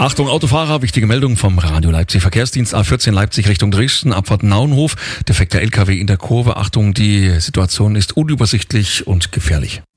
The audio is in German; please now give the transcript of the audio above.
Achtung, Autofahrer, wichtige Meldung vom Radio Leipzig. Verkehrsdienst A14 Leipzig Richtung Dresden, Abfahrt Naunhof. Defekter LKW in der Kurve. Achtung, die Situation ist unübersichtlich und gefährlich.